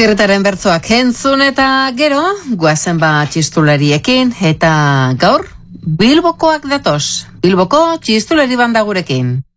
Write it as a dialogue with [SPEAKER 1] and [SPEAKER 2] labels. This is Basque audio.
[SPEAKER 1] Txirritaren bertzoak entzun eta gero, guazen txistulariekin, eta gaur, Bilbokoak datoz. Bilboko txistulari banda gurekin.